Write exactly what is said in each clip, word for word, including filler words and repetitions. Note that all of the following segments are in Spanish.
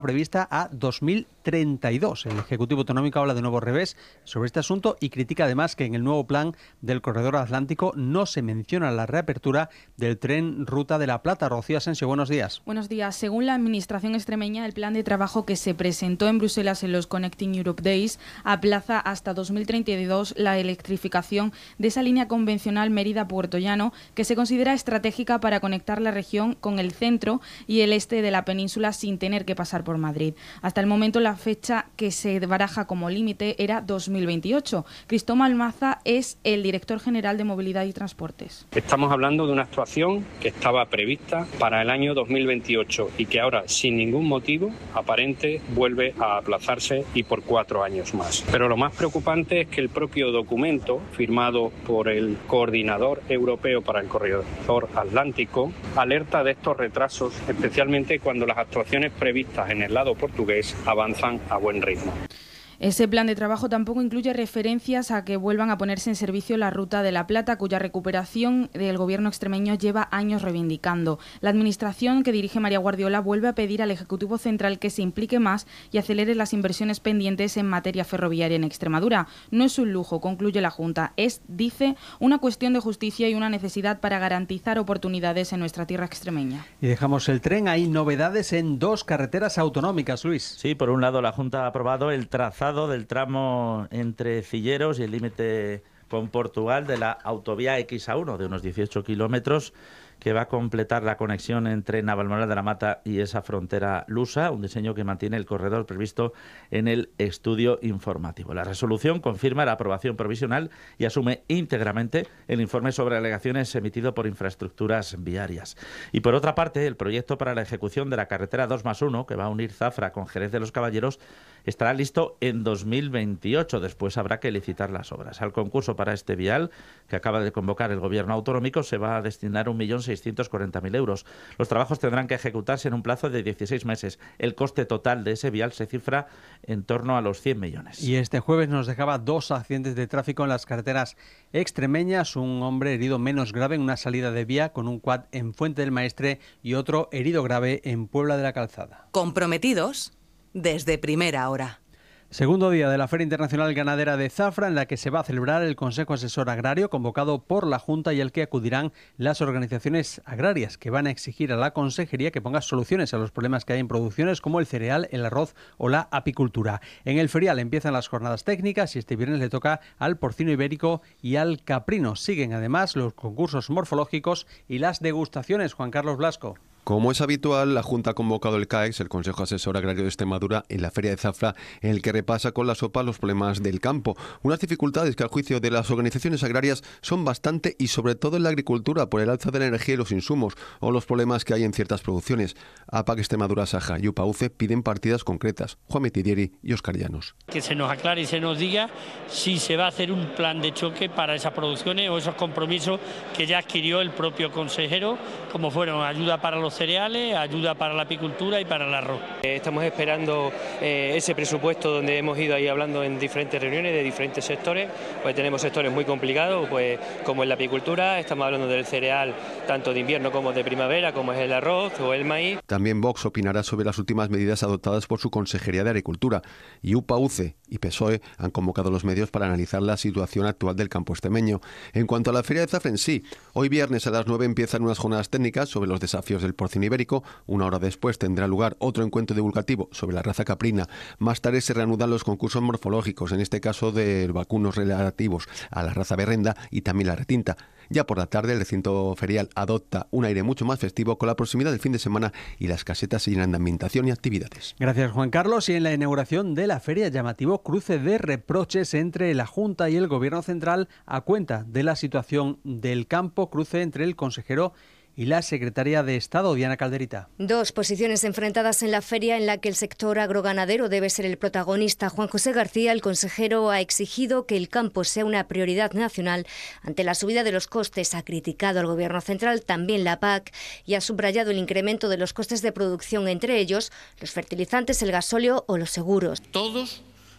prevista a dos mil treinta y dos. El Ejecutivo Autonómico habla de nuevo revés sobre este asunto y critica además que en el nuevo plan del Corredor Atlántico no se menciona la reapertura del tren Ruta de la Plata. Rocío Asensio, buenos días. Buenos días. Según la Administración extremeña, el plan de trabajo que se presentó en Bruselas en los Connecting Europe Days aplaza hasta dos mil treinta y dos la electrificación de esa línea convencional Mérida-Puerto Llano, que se considera estratégica para conectar la región con el centro y el este de la península sin tener que pasar por Madrid. Hasta el momento la fecha que se baraja como límite era dos mil veintiocho. Cristóbal Maza es el director general de Movilidad y Transportes. Estamos hablando de una actuación que estaba prevista para el año dos mil veintiocho y que ahora, sin ningún motivo aparente, vuelve a aplazarse y por cuatro años más. Pero lo más preocupante es que el propio documento firmado por el coordinador europeo para el Corredor Atlántico alerta de estos retrasos, especialmente cuando las actuaciones previstas en el lado portugués avanzan a buen ritmo. Ese plan de trabajo tampoco incluye referencias a que vuelvan a ponerse en servicio la Ruta de la Plata, cuya recuperación el gobierno extremeño lleva años reivindicando. La administración que dirige María Guardiola vuelve a pedir al Ejecutivo Central que se implique más y acelere las inversiones pendientes en materia ferroviaria en Extremadura. No es un lujo, concluye la Junta, es, dice, una cuestión de justicia y una necesidad para garantizar oportunidades en nuestra tierra extremeña. Y dejamos el tren, hay novedades en dos carreteras autonómicas, Luis. Sí, por un lado la Junta ha aprobado el trazado del tramo entre Cilleros y el límite con Portugal de la autovía X A uno de unos dieciocho kilómetros, que va a completar la conexión entre Navalmoral de la Mata y esa frontera lusa, un diseño que mantiene el corredor previsto en el estudio informativo. La resolución confirma la aprobación provisional y asume íntegramente el informe sobre alegaciones emitido por Infraestructuras Viarias. Y por otra parte, el proyecto para la ejecución de la carretera dos más uno, que va a unir Zafra con Jerez de los Caballeros, estará listo en dos mil veintiocho. Después habrá que licitar las obras. Al concurso para este vial, que acaba de convocar el Gobierno autonómico, se va a destinar un millón seiscientos cuarenta mil euros. Los trabajos tendrán que ejecutarse en un plazo de dieciséis meses. El coste total de ese vial se cifra en torno a los cien millones. Y este jueves nos dejaba dos accidentes de tráfico en las carreteras extremeñas. Un hombre herido menos grave en una salida de vía con un quad en Fuente del Maestre y otro herido grave en Puebla de la Calzada. Comprometidos desde primera hora. Segundo día de la Feria Internacional Ganadera de Zafra, en la que se va a celebrar el Consejo Asesor Agrario convocado por la Junta y al que acudirán las organizaciones agrarias, que van a exigir a la Consejería que ponga soluciones a los problemas que hay en producciones como el cereal, el arroz o la apicultura. En el ferial empiezan las jornadas técnicas y este viernes le toca al porcino ibérico y al caprino. Siguen además los concursos morfológicos y las degustaciones. Juan Carlos Blasco. Como es habitual, la Junta ha convocado el C A E X, el Consejo Asesor Agrario de Extremadura, en la Feria de Zafra, en el que repasa con la sopa los problemas del campo. Unas dificultades que, al juicio de las organizaciones agrarias, son bastante y sobre todo en la agricultura, por el alza de la energía y los insumos, o los problemas que hay en ciertas producciones. A P A C Extremadura, Saja y U P A U C E piden partidas concretas. Juan Metidieri y Óscar Llanos. Que se nos aclare y se nos diga si se va a hacer un plan de choque para esas producciones o esos compromisos que ya adquirió el propio consejero, como fueron ayuda para los cereales, ayuda para la apicultura y para el arroz. Estamos esperando eh, ese presupuesto donde hemos ido ahí hablando en diferentes reuniones de diferentes sectores. Pues tenemos sectores muy complicados, pues como es la apicultura, estamos hablando del cereal tanto de invierno como de primavera, como es el arroz o el maíz. También Vox opinará sobre las últimas medidas adoptadas por su Consejería de Agricultura, y U P A U C E y P S O E han convocado los medios para analizar la situación actual del campo extremeño. En cuanto a la Feria de Zafra en sí, hoy viernes a las nueve empiezan unas jornadas técnicas sobre los desafíos del porcino ibérico. Una hora después tendrá lugar otro encuentro divulgativo sobre la raza caprina. Más tarde se reanudan los concursos morfológicos, en este caso de vacunos relativos a la raza berrenda y también la retinta. Ya por la tarde el recinto ferial adopta un aire mucho más festivo con la proximidad del fin de semana y las casetas se llenan de ambientación y actividades. Gracias, Juan Carlos. Y en la inauguración de la feria, llamativo cruce de reproches entre la Junta y el Gobierno Central a cuenta de la situación del campo, cruce entre el consejero y la secretaria de Estado, Diana Calderita. Dos posiciones enfrentadas en la feria en la que el sector agroganadero debe ser el protagonista. Juan José García, el consejero, ha exigido que el campo sea una prioridad nacional ante la subida de los costes. Ha criticado al Gobierno central, también la P A C, y ha subrayado el incremento de los costes de producción, entre ellos los fertilizantes, el gasóleo o los seguros. Todos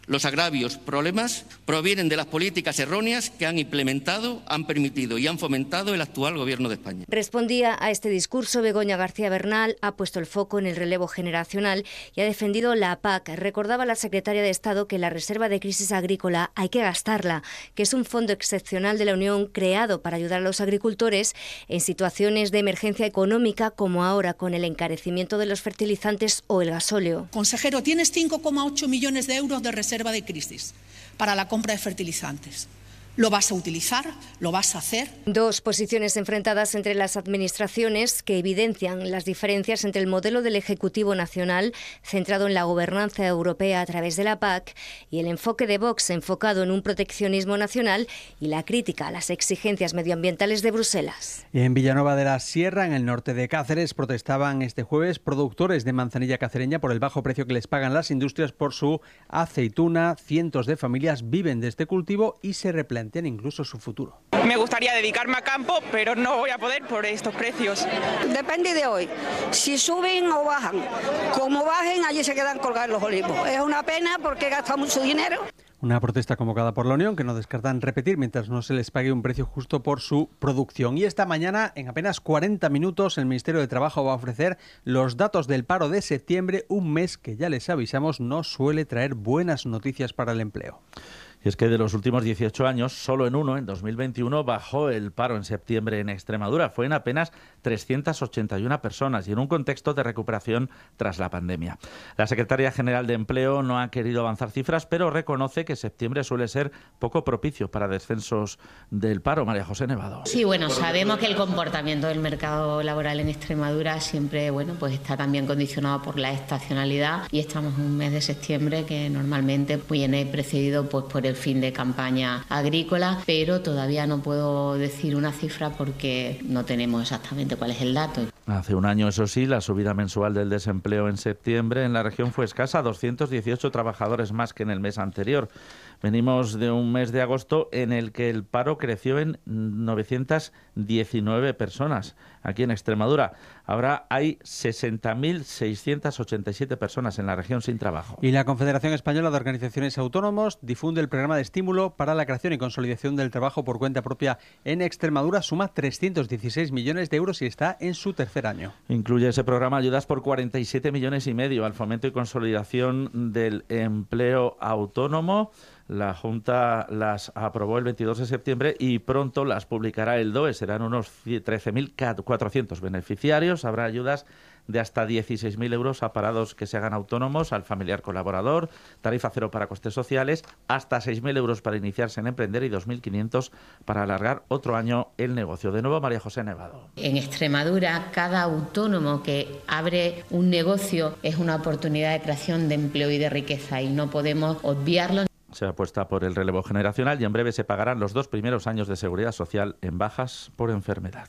Los agravios, problemas, provienen de las políticas erróneas que han implementado, han permitido y han fomentado el actual Gobierno de España. Respondía a este discurso Begoña García Bernal, ha puesto el foco en el relevo generacional y ha defendido la P A C. Recordaba la secretaria de Estado que la reserva de crisis agrícola hay que gastarla, que es un fondo excepcional de la Unión creado para ayudar a los agricultores en situaciones de emergencia económica como ahora con el encarecimiento de los fertilizantes o el gasóleo. Consejero, tienes cinco coma ocho millones de euros de reserva de crisis para la compra de fertilizantes. ¿Lo vas a utilizar? ¿Lo vas a hacer? Dos posiciones enfrentadas entre las administraciones que evidencian las diferencias entre el modelo del Ejecutivo Nacional, centrado en la gobernanza europea a través de la P A C, y el enfoque de Vox, enfocado en un proteccionismo nacional y la crítica a las exigencias medioambientales de Bruselas. En Villanueva de la Sierra, en el norte de Cáceres, protestaban este jueves productores de manzanilla cacereña por el bajo precio que les pagan las industrias por su aceituna. Cientos de familias viven de este cultivo y se replantean incluso su futuro. Me gustaría dedicarme a campo, pero no voy a poder por estos precios. Depende de hoy, si suben o bajan. Como bajen, allí se quedan colgados los olivos. Es una pena porque gasta mucho dinero. Una protesta convocada por la Unión que no descartan repetir mientras no se les pague un precio justo por su producción. Y esta mañana, en apenas cuarenta minutos, el Ministerio de Trabajo va a ofrecer los datos del paro de septiembre, un mes que ya les avisamos no suele traer buenas noticias para el empleo. Y es que de los últimos dieciocho años, solo en uno, en dos mil veintiuno, bajó el paro en septiembre en Extremadura. Fue en apenas trescientas ochenta y una personas y en un contexto de recuperación tras la pandemia. La Secretaría General de Empleo no ha querido avanzar cifras, pero reconoce que septiembre suele ser poco propicio para descensos del paro. María José Nevado. Sí, bueno, sabemos que el comportamiento del mercado laboral en Extremadura siempre, bueno, pues está también condicionado por la estacionalidad y estamos en un mes de septiembre que normalmente viene precedido pues por el fin de campaña agrícola, pero todavía no puedo decir una cifra porque no tenemos exactamente cuál es el dato. Hace un año, eso sí, la subida mensual del desempleo en septiembre en la región fue escasa, doscientos dieciocho trabajadores más que en el mes anterior. Venimos de un mes de agosto en el que el paro creció en novecientas diecinueve personas aquí en Extremadura. Ahora hay sesenta mil seiscientas ochenta y siete personas en la región sin trabajo. Y la Confederación Española de Organizaciones Autónomos difunde el programa de estímulo para la creación y consolidación del trabajo por cuenta propia en Extremadura. Suma trescientos dieciséis millones de euros y está en su tercer año. Incluye ese programa ayudas por cuarenta y siete millones y medio al fomento y consolidación del empleo autónomo. La Junta las aprobó el veintidós de septiembre y pronto las publicará el D O E. Serán unos trece mil cuatrocientos beneficiarios. Habrá ayudas de hasta dieciséis mil euros a parados que se hagan autónomos, al familiar colaborador, tarifa cero para costes sociales, hasta seis mil euros para iniciarse en emprender y dos mil quinientos para alargar otro año el negocio. De nuevo, María José Nevado. En Extremadura, cada autónomo que abre un negocio es una oportunidad de creación de empleo y de riqueza y no podemos obviarlo. Se apuesta por el relevo generacional y en breve se pagarán los dos primeros años de seguridad social en bajas por enfermedad.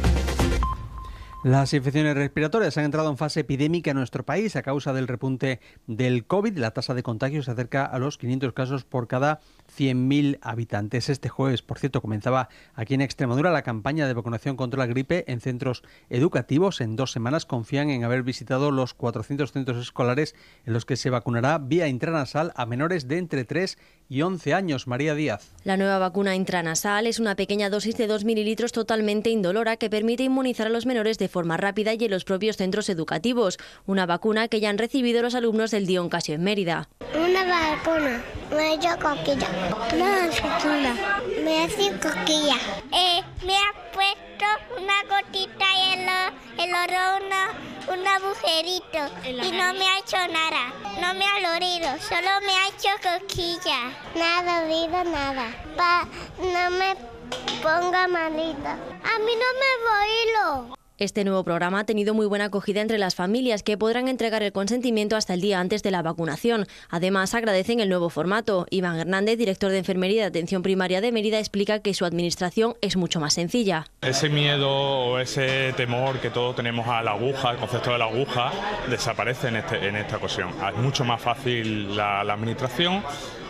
Las infecciones respiratorias han entrado en fase epidémica en nuestro país a causa del repunte del COVID. La tasa de contagio se acerca a los quinientos casos por cada cien mil habitantes. Este jueves, por cierto, comenzaba aquí en Extremadura la campaña de vacunación contra la gripe en centros educativos. En dos semanas confían en haber visitado los cuatrocientos centros escolares en los que se vacunará vía intranasal a menores de entre tres y once años. María Díaz. La nueva vacuna intranasal es una pequeña dosis de dos mililitros totalmente indolora que permite inmunizar a los menores de forma rápida y en los propios centros educativos. Una vacuna que ya han recibido los alumnos del Dion Casio en Mérida. Una vacuna, me ha hecho cosquilla. Una vacuna, me hace cosquilla. Eh, me ha puesto una gotita en el, el oro, una, un agujerito y no me ha hecho nada. No me ha dolido, solo me ha hecho cosquilla. Nada dolido, nada. Pa, no me ponga malita. A mí no me voy. Este nuevo programa ha tenido muy buena acogida entre las familias que podrán entregar el consentimiento hasta el día antes de la vacunación. Además, agradecen el nuevo formato. Iván Hernández, director de Enfermería de Atención Primaria de Mérida, explica que su administración es mucho más sencilla. Ese miedo o ese temor que todos tenemos a la aguja, el concepto de la aguja, desaparece en, este, en esta ocasión. Es mucho más fácil la, la administración.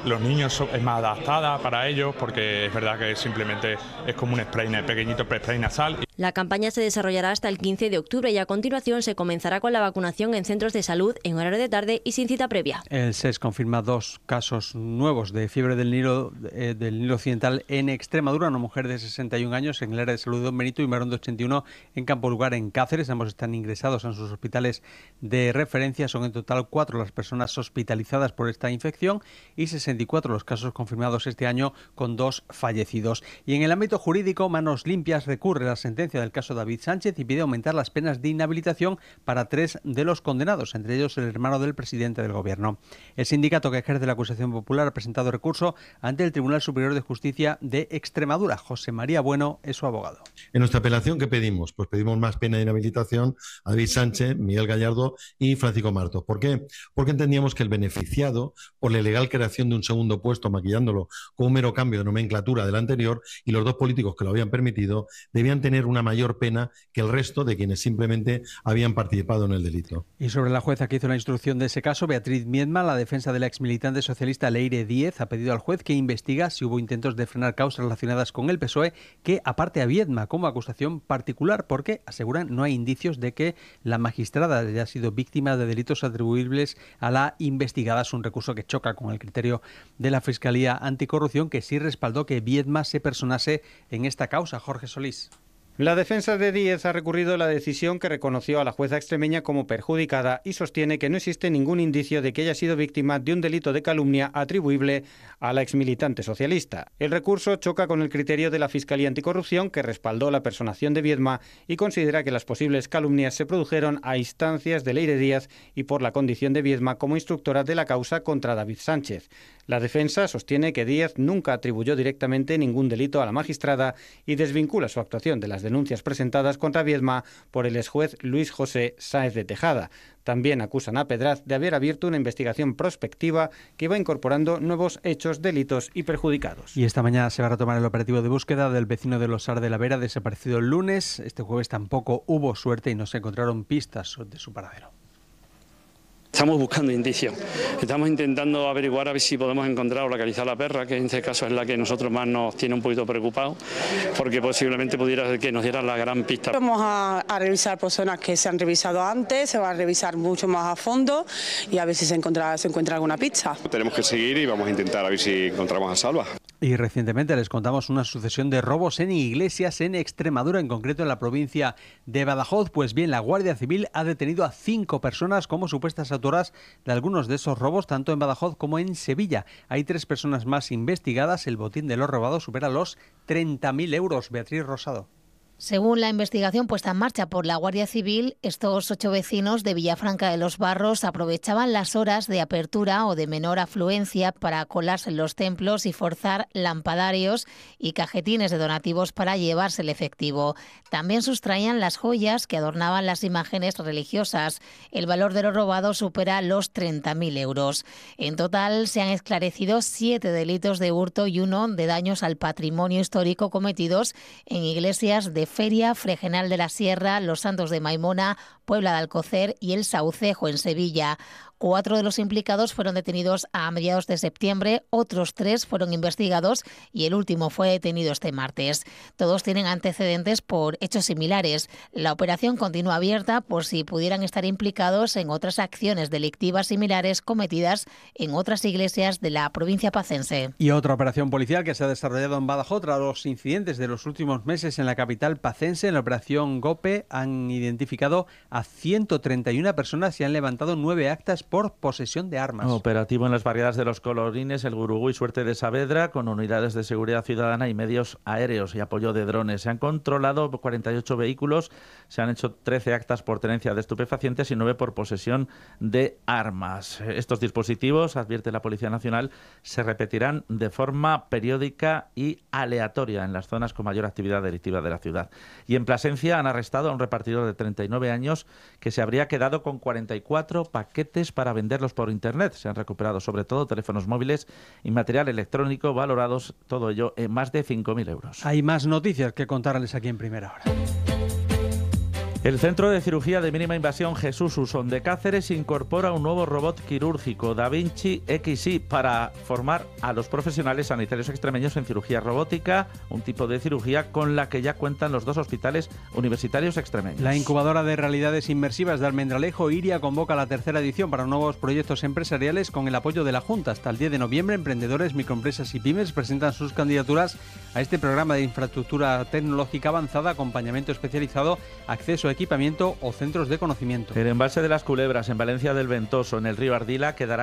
los niños son, es más adaptada para ellos porque es verdad que simplemente es como un spray pequeñito, spray nasal. La campaña se desarrollará hasta el quince de octubre y a continuación se comenzará con la vacunación en centros de salud en horario de tarde y sin cita previa. El S E S confirma dos casos nuevos de fiebre del Nilo, eh, del Nilo Occidental en Extremadura. Una mujer de sesenta y un años en el área de salud de Don Benito y un varón de ochenta y uno en Campo Lugar, en Cáceres. Ambos están ingresados en sus hospitales de referencia. Son en total cuatro las personas hospitalizadas por esta infección y sesenta y cuatro los casos confirmados este año, con dos fallecidos. Y en el ámbito jurídico, Manos Limpias recurre a la sentencia del caso David Sánchez y pide aumentar las penas de inhabilitación para tres de los condenados, entre ellos el hermano del presidente del Gobierno. El sindicato que ejerce la acusación popular ha presentado recurso ante el Tribunal Superior de Justicia de Extremadura. José María Bueno es su abogado. En nuestra apelación, ¿qué pedimos? Pues pedimos más pena de inhabilitación a David Sánchez, Miguel Gallardo y Francisco Martos. ¿Por qué? Porque entendíamos que el beneficiado por la ilegal creación de un segundo puesto, maquillándolo con un mero cambio de nomenclatura del anterior, y los dos políticos que lo habían permitido, debían tener una mayor pena que el resto de quienes simplemente habían participado en el delito. Y sobre la jueza que hizo la instrucción de ese caso, Beatriz Miedma, la defensa de la exmilitante socialista Leire Díez ha pedido al juez que investiga si hubo intentos de frenar causas relacionadas con el P S O E, que aparte a Miedma como acusación particular, porque aseguran no hay indicios de que la magistrada haya sido víctima de delitos atribuibles a la investigada. Es un recurso que choca con el criterio de la Fiscalía Anticorrupción, que sí respaldó que Miedma se personase en esta causa. Jorge Solís. La defensa de Díez ha recurrido la decisión que reconoció a la jueza extremeña como perjudicada y sostiene que no existe ningún indicio de que haya sido víctima de un delito de calumnia atribuible a la exmilitante socialista. El recurso choca con el criterio de la Fiscalía Anticorrupción, que respaldó la personación de Miedma y considera que las posibles calumnias se produjeron a instancias de Leire Díez y por la condición de Miedma como instructora de la causa contra David Sánchez. La defensa sostiene que Díez nunca atribuyó directamente ningún delito a la magistrada y desvincula su actuación de las denuncias presentadas contra Miedma por el exjuez Luis José Sáez de Tejada. También acusan a Pedraz de haber abierto una investigación prospectiva que va incorporando nuevos hechos, delitos y perjudicados. Y esta mañana se va a retomar el operativo de búsqueda del vecino de Losar de la Vera, desaparecido el lunes. Este jueves tampoco hubo suerte y no se encontraron pistas de su paradero. Estamos buscando indicios, estamos intentando averiguar a ver si podemos encontrar o localizar a la perra, que en este caso es la que a nosotros más nos tiene un poquito preocupados, porque posiblemente pudiera ser que nos diera la gran pista. Vamos a, a revisar personas que se han revisado antes, se va a revisar mucho más a fondo y a ver si se encuentra, se encuentra alguna pista. Tenemos que seguir y vamos a intentar a ver si encontramos a Salva. Y recientemente les contamos una sucesión de robos en iglesias en Extremadura, en concreto en la provincia de Badajoz. Pues bien, la Guardia Civil ha detenido a cinco personas como supuestas autoras de algunos de esos robos, tanto en Badajoz como en Sevilla. Hay tres personas más investigadas. El botín de los robados supera los treinta mil euros. Beatriz Rosado. Según la investigación puesta en marcha por la Guardia Civil, estos ocho vecinos de Villafranca de los Barros aprovechaban las horas de apertura o de menor afluencia para colarse en los templos y forzar lampadarios y cajetines de donativos para llevarse el efectivo. También sustraían las joyas que adornaban las imágenes religiosas. El valor de lo robado supera los treinta mil euros. En total se han esclarecido siete delitos de hurto y uno de daños al patrimonio histórico cometidos en iglesias de Feria, Fregenal de la Sierra, Los Santos de Maimona, Puebla de Alcocer y El Saucejo en Sevilla. Cuatro de los implicados fueron detenidos a mediados de septiembre, otros tres fueron investigados y el último fue detenido este martes. Todos tienen antecedentes por hechos similares. La operación continúa abierta por si pudieran estar implicados en otras acciones delictivas similares cometidas en otras iglesias de la provincia pacense. Y otra operación policial que se ha desarrollado en Badajoz tras los incidentes de los últimos meses en la capital pacense. En la operación GOPE han identificado a ciento treinta y una personas y han levantado nueve actas por posesión de armas. Operativo en las barriadas de Los Colorines, El Gurugú y Suerte de Saavedra, con unidades de seguridad ciudadana y medios aéreos y apoyo de drones. Se han controlado cuarenta y ocho vehículos, se han hecho trece actas por tenencia de estupefacientes y nueve por posesión de armas. Estos dispositivos, advierte la Policía Nacional, se repetirán de forma periódica y aleatoria en las zonas con mayor actividad delictiva de la ciudad. Y en Plasencia han arrestado a un repartidor de treinta y nueve años que se habría quedado con cuarenta y cuatro paquetes para venderlos por internet. Se han recuperado sobre todo teléfonos móviles y material electrónico valorados, todo ello en más de cinco mil euros. Hay más noticias que contarles aquí en Primera Hora. El Centro de Cirugía de Mínima Invasión Jesús Usón de Cáceres incorpora un nuevo robot quirúrgico, Da Vinci X I, para formar a los profesionales sanitarios extremeños en cirugía robótica, un tipo de cirugía con la que ya cuentan los dos hospitales universitarios extremeños. La incubadora de realidades inmersivas de Almendralejo, IRIA, convoca la tercera edición para nuevos proyectos empresariales con el apoyo de la Junta. Hasta el diez de noviembre, emprendedores, microempresas y pymes presentan sus candidaturas a este programa de infraestructura tecnológica avanzada, acompañamiento especializado, acceso a equipamiento o centros de conocimiento. El embalse de las Culebras en Valencia del Ventoso, en el río Ardila, quedará